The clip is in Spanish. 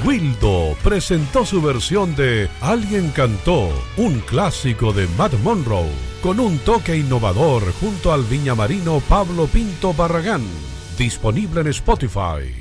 Wildo presentó su versión de Alguien cantó, un clásico de Matt Monroe, con un toque innovador junto al viñamarino Pablo Pinto Barragán. Disponible en Spotify.